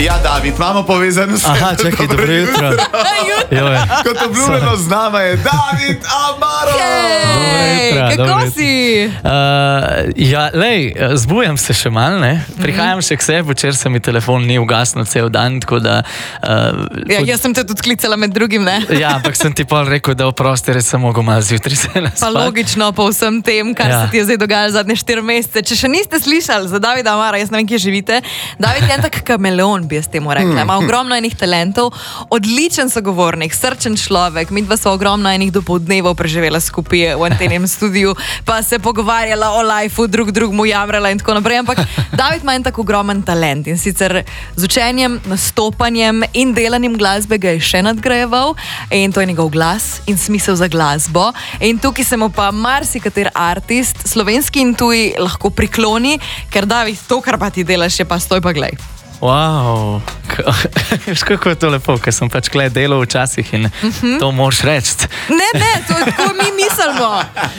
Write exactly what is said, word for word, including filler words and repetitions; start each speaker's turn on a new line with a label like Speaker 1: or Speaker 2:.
Speaker 1: Ja, David, imamo povezanost.
Speaker 2: Aha, čakaj, dobro jutro.
Speaker 1: Kot obljubljeno z nama je David Amaro.
Speaker 3: Hej, kako si?
Speaker 2: Uh, ja, lej, zbujam se še malo, ne? Prihajam še k sebi, včeraj se mi telefon ni ugasnil cel dan, tako da... Uh,
Speaker 3: ja, jaz sem te tudi klicala med drugim, ne?
Speaker 2: Ja, ampak sem ti pol rekel, da oprosti, res sem mogel malo zjutraj se naspati.
Speaker 3: Pa logično po vsem tem, kar ja. se ti je zdaj dogajalo zadnje štiri mesece. Če še niste slišali za Davida Amara, jaz ne vem, kje živite, David je en tak kameleon, bi jaz temu rekla. Ima ogromno enih talentov, odličen sogovornik, srčen človek. Midva sva ogromno enih dopoldnevov preživela skupaj v antenem studiu, pa se pogovarjala o lifeu, drug drugmu jamrala in tako naprej. Ampak David ima en tak ogromen talent in sicer z učenjem, nastopanjem in delanjem glasbe ga je še nadgrajeval in to je njegov glas in smisel za glasbo. In tukaj se mu pa marsikater artist, slovenski in tuji, lahko prikloni, ker David, to, kar pa ti delaš, je pa stoj pa glej.
Speaker 2: Wow, veš kako je to lepo, ker sem pač gled delal včasih in uh-huh. to moraš reči.
Speaker 3: Ne, ne, to je tako mi mislimo.